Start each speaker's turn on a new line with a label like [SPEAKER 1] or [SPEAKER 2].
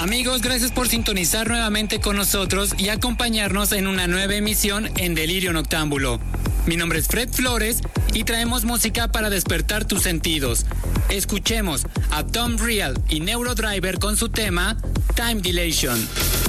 [SPEAKER 1] Amigos, gracias por sintonizar nuevamente con nosotros y acompañarnos en una nueva emisión en Delirio Noctámbulo. Mi nombre es Fred Flores y traemos música para despertar tus sentidos. Escuchemos a Tom Real y Neurodriver con su tema Time Dilation.